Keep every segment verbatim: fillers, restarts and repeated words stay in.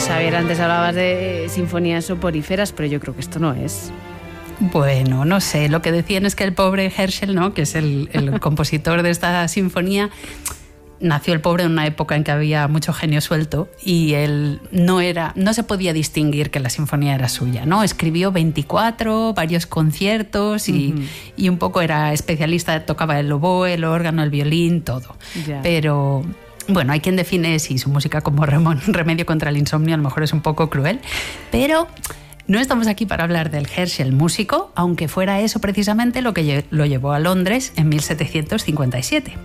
Xavier, antes hablabas de sinfonías soporíferas, pero yo creo que esto no es. Bueno, no sé, lo que decían es que el pobre Herschel, ¿no?, que es el, el compositor de esta sinfonía, nació el pobre en una época en que había mucho genio suelto y él no era, no se podía distinguir que la sinfonía era suya, ¿no? Escribió veinticuatro, varios conciertos y, uh-huh. y un poco era especialista, tocaba el oboe, el órgano, el violín, todo. Yeah. Pero bueno, hay quien define si su música como remedio contra el insomnio, a lo mejor es un poco cruel, pero no estamos aquí para hablar del Herschel músico, aunque fuera eso precisamente lo que lo llevó a Londres en mil setecientos cincuenta y siete.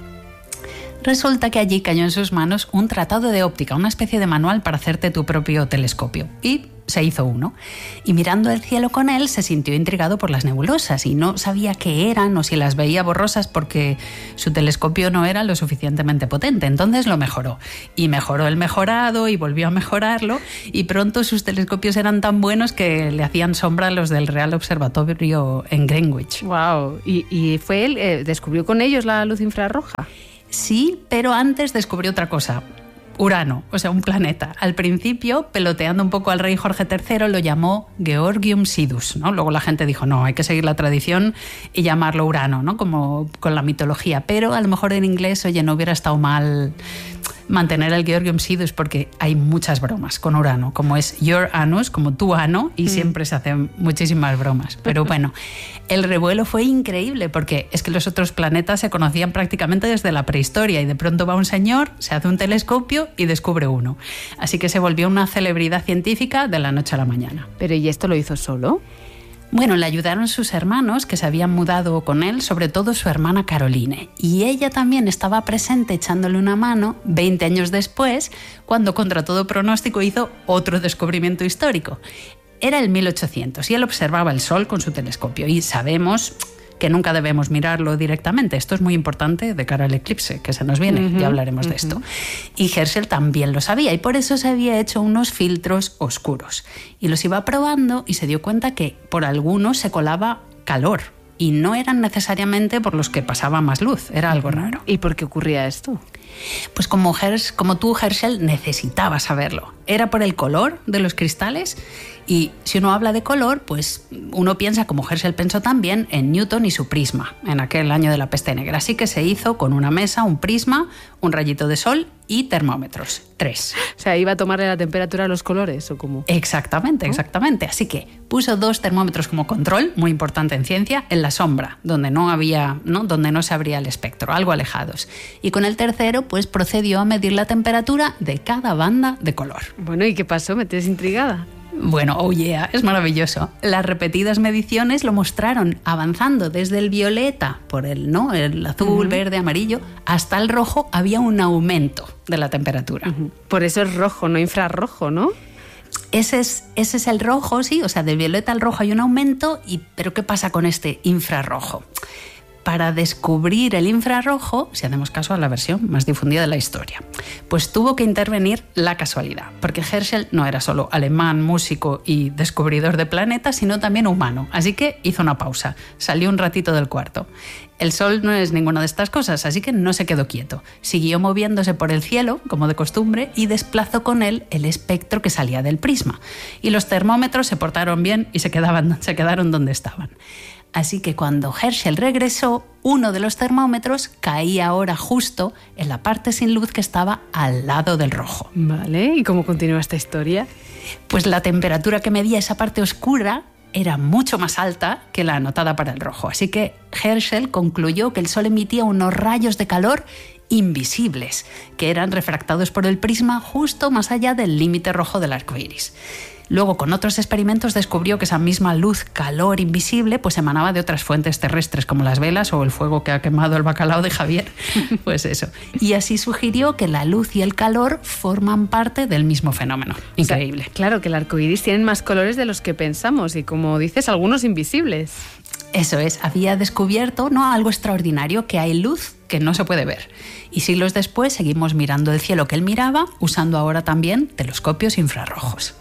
Resulta que allí cayó en sus manos un tratado de óptica, una especie de manual para hacerte tu propio telescopio. Y se hizo uno. Y mirando el cielo con él, se sintió intrigado por las nebulosas y no sabía qué eran o si las veía borrosas porque su telescopio no era lo suficientemente potente. Entonces lo mejoró. Y mejoró el mejorado y volvió a mejorarlo. Y pronto sus telescopios eran tan buenos que le hacían sombra a los del Real Observatorio en Greenwich. ¡Wow! ¿Y, y fue él, eh, descubrió con ellos la luz infrarroja? Sí, pero antes descubrió otra cosa. Urano, o sea, un planeta. Al principio, peloteando un poco al rey Jorge tercero, lo llamó Georgium Sidus, ¿no? Luego la gente dijo, no, hay que seguir la tradición y llamarlo Urano, ¿no? Como con la mitología. Pero a lo mejor en inglés, oye, no hubiera estado mal mantener el Georgium Sidus porque hay muchas bromas con Urano, como es Your Anus, como tu ano, y mm. siempre se hacen muchísimas bromas. Pero bueno, el revuelo fue increíble porque es que los otros planetas se conocían prácticamente desde la prehistoria y de pronto va un señor, se hace un telescopio y descubre uno. Así que se volvió una celebridad científica de la noche a la mañana. ¿Pero y esto lo hizo solo? Bueno, le ayudaron sus hermanos que se habían mudado con él, sobre todo su hermana Caroline. Y ella también estaba presente echándole una mano veinte años después, cuando contra todo pronóstico hizo otro descubrimiento histórico. Era el mil ochocientos y él observaba el Sol con su telescopio y sabemos que nunca debemos mirarlo directamente. Esto es muy importante de cara al eclipse que se nos viene, uh-huh, ya hablaremos uh-huh. de esto. Y Herschel también lo sabía y por eso se había hecho unos filtros oscuros. Y los iba probando y se dio cuenta que por algunos se colaba calor y no eran necesariamente por los que pasaba más luz, era algo raro. ¿Y por qué ocurría esto? Pues como, Hersch, como tú, Herschel, necesitaba saberlo. Era por el color de los cristales y si uno habla de color, pues uno piensa, como Herschel pensó también, en Newton y su prisma, en aquel año de la peste negra. Así que se hizo con una mesa, un prisma, un rayito de sol y termómetros, tres. O sea, ¿iba a tomarle la temperatura a los colores o cómo? Exactamente, exactamente. Así que puso dos termómetros como control, muy importante en ciencia, en la sombra, donde no había, ¿no? donde no se abría el espectro, algo alejados. Y con el tercero, pues procedió a medir la temperatura de cada banda de color. Bueno, ¿y qué pasó? ¿Me tienes intrigada? Bueno, oh yeah, es maravilloso. Las repetidas mediciones lo mostraron avanzando desde el violeta por el, ¿no? el azul, uh-huh. verde, amarillo, hasta el rojo había un aumento de la temperatura. Uh-huh. Por eso es rojo, no infrarrojo, ¿no? Ese es, ese es el rojo, sí, o sea, del violeta al rojo hay un aumento, y, pero ¿qué pasa con este infrarrojo? Para descubrir el infrarrojo, si hacemos caso a la versión más difundida de la historia, pues tuvo que intervenir la casualidad, porque Herschel no era solo alemán, músico y descubridor de planetas, sino también humano. Así que hizo una pausa, salió un ratito del cuarto. El Sol no es ninguna de estas cosas, así que no se quedó quieto. Siguió moviéndose por el cielo, como de costumbre, y desplazó con él el espectro que salía del prisma. Y los termómetros se portaron bien y se, quedaban, se quedaron donde estaban. Así que cuando Herschel regresó, uno de los termómetros caía ahora justo en la parte sin luz que estaba al lado del rojo. Vale, ¿y cómo continúa esta historia? Pues la temperatura que medía esa parte oscura era mucho más alta que la anotada para el rojo. Así que Herschel concluyó que el Sol emitía unos rayos de calor invisibles, que eran refractados por el prisma justo más allá del límite rojo del arco iris. Luego, con otros experimentos, descubrió que esa misma luz, calor invisible, pues emanaba de otras fuentes terrestres, como las velas o el fuego que ha quemado el bacalao de Javier. Pues eso. Y así sugirió que la luz y el calor forman parte del mismo fenómeno. Increíble. O sea, claro, que el arco iris tiene más colores de los que pensamos y, como dices, algunos invisibles. Eso es, había descubierto, ¿no?, algo extraordinario, que hay luz que no se puede ver. Y siglos después seguimos mirando el cielo que él miraba, usando ahora también telescopios infrarrojos.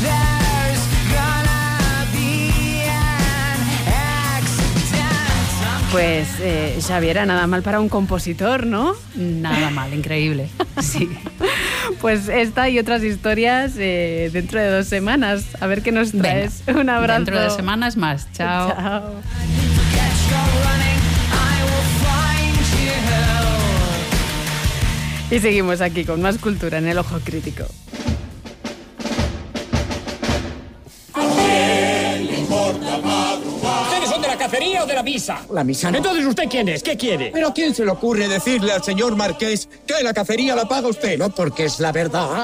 Pues, eh, Xaviera, nada mal para un compositor, ¿no? Nada mal, increíble. Sí. Pues esta y otras historias eh, dentro de dos semanas. A ver qué nos traes. Venga, un abrazo. Dentro de dos semanas más. Chao. Chao. Y seguimos aquí con más cultura en El Ojo Crítico. ¿Ustedes son de la cacería o de la misa? La misa no. Entonces, ¿usted quién es? ¿Qué quiere? ¿Pero a quién se le ocurre decirle al señor Marqués que la cacería la paga usted? No, porque es la verdad.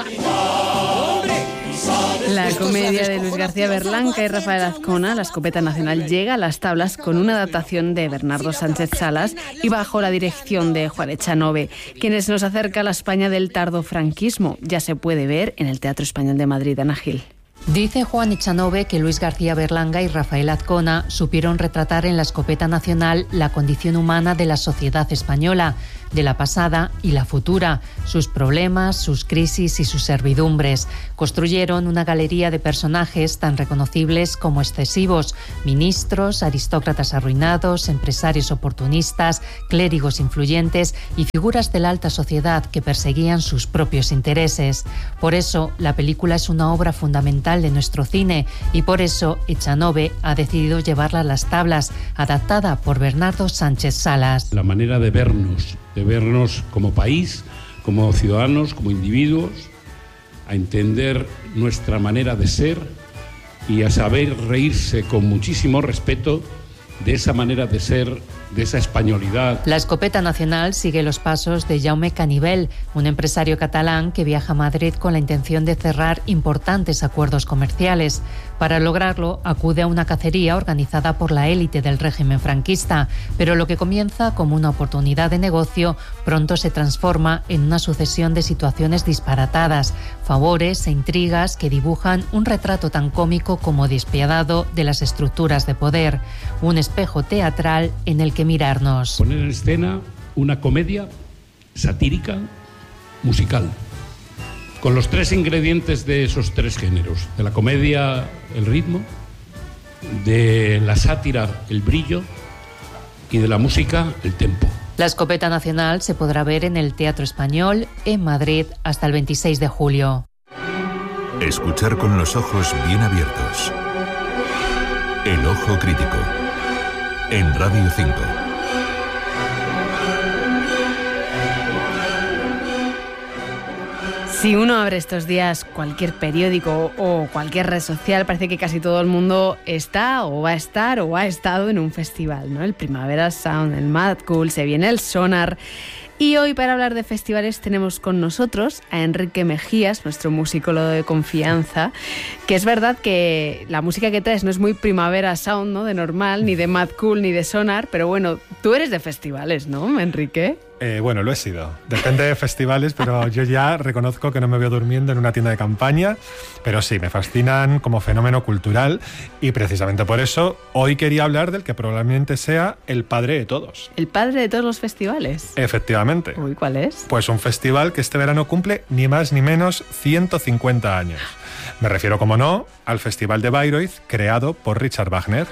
La comedia de Luis García Berlanga y Rafael Azcona, La Escopeta Nacional, llega a las tablas con una adaptación de Bernardo Sánchez Salas y bajo la dirección de Juan Echanove, quienes nos acerca a la España del tardofranquismo. Ya se puede ver en el Teatro Español de Madrid. Ana Gil. Dice Juan Echanove que Luis García Berlanga y Rafael Azcona supieron retratar en La Escopeta Nacional la condición humana de la sociedad española, de la pasada y la futura, sus problemas, sus crisis y sus servidumbres. Construyeron una galería de personajes tan reconocibles como excesivos: ministros, aristócratas arruinados, empresarios oportunistas, clérigos influyentes y figuras de la alta sociedad que perseguían sus propios intereses. Por eso, la película es una obra fundamental de nuestro cine y por eso Echanove ha decidido llevarla a las tablas, adaptada por Bernardo Sánchez Salas. La manera de vernos, de vernos como país, como ciudadanos, como individuos, a entender nuestra manera de ser y a saber reírse con muchísimo respeto de esa manera de ser, de esa españolidad. La Escopeta Nacional sigue los pasos de Jaume Canivel, un empresario catalán que viaja a Madrid con la intención de cerrar importantes acuerdos comerciales. Para lograrlo, acude a una cacería organizada por la élite del régimen franquista, pero lo que comienza como una oportunidad de negocio pronto se transforma en una sucesión de situaciones disparatadas, favores e intrigas que dibujan un retrato tan cómico como despiadado de las estructuras de poder, un espejo teatral en el que mirarnos. Poner en escena una comedia satírica, musical, con los tres ingredientes de esos tres géneros: de la comedia, el ritmo; de la sátira, el brillo; y de la música, el tempo. La Escopeta Nacional se podrá ver en el Teatro Español en Madrid hasta el veintiséis de julio. Escuchar con los ojos bien abiertos. El Ojo Crítico. En Radio cinco. Si uno abre estos días cualquier periódico o cualquier red social, parece que casi todo el mundo está o va a estar o ha estado en un festival, ¿no? El Primavera Sound, el Mad Cool, se viene el Sonar. Y hoy, para hablar de festivales, tenemos con nosotros a Enrique Mejías, nuestro musicólogo de confianza, que es verdad que la música que traes no es muy Primavera Sound, ¿no?, de normal, ni de Mad Cool, ni de Sonar, pero bueno, tú eres de festivales, ¿no, Enrique? Eh, bueno, lo he sido. Depende de festivales, pero yo ya reconozco que no me veo durmiendo en una tienda de campaña, pero sí, me fascinan como fenómeno cultural y precisamente por eso hoy quería hablar del que probablemente sea el padre de todos. ¿El padre de todos los festivales? Efectivamente. Uy, ¿cuál es? Pues un festival que este verano cumple ni más ni menos ciento cincuenta años. Me refiero, como no, al Festival de Bayreuth, creado por Richard Wagner.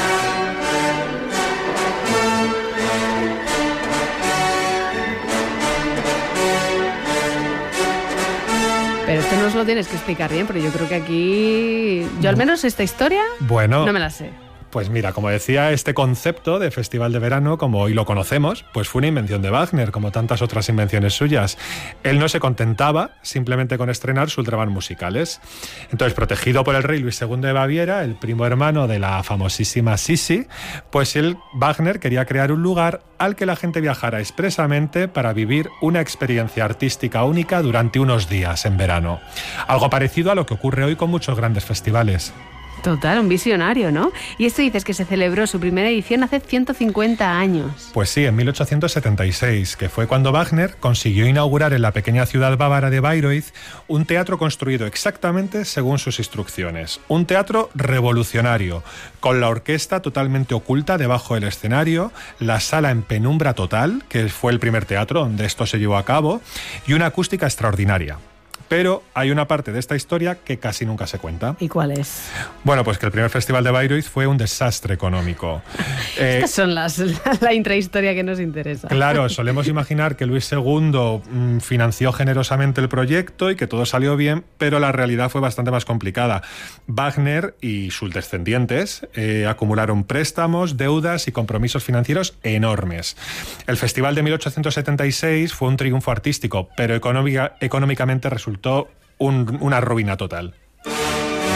Pero esto nos lo tienes que explicar bien, pero yo creo que aquí... Yo al menos esta historia bueno, no me la sé. Pues mira, como decía, este concepto de festival de verano, como hoy lo conocemos, pues fue una invención de Wagner, como tantas otras invenciones suyas. Él no se contentaba simplemente con estrenar sus dramas musicales. Entonces, protegido por el rey Luis segundo de Baviera, el primo hermano de la famosísima Sisi, pues él, Wagner, quería crear un lugar al que la gente viajara expresamente para vivir una experiencia artística única durante unos días en verano. Algo parecido a lo que ocurre hoy con muchos grandes festivales. Total, un visionario, ¿no? Y esto dices que se celebró su primera edición hace ciento cincuenta años. Pues sí, en mil ochocientos setenta y seis, que fue cuando Wagner consiguió inaugurar en la pequeña ciudad bávara de Bayreuth un teatro construido exactamente según sus instrucciones. Un teatro revolucionario, con la orquesta totalmente oculta debajo del escenario, la sala en penumbra total, que fue el primer teatro donde esto se llevó a cabo, y una acústica extraordinaria. Pero hay una parte de esta historia que casi nunca se cuenta. ¿Y cuál es? Bueno, pues que el primer festival de Bayreuth fue un desastre económico. eh, Estas son las, la, la intrahistoria que nos interesa. Claro, solemos imaginar que Luis segundo mmm, financió generosamente el proyecto y que todo salió bien, pero la realidad fue bastante más complicada. Wagner y sus descendientes eh, acumularon préstamos, deudas y compromisos financieros enormes. El festival de mil ochocientos setenta y seis fue un triunfo artístico, pero económica, económicamente resultó un, una ruina total.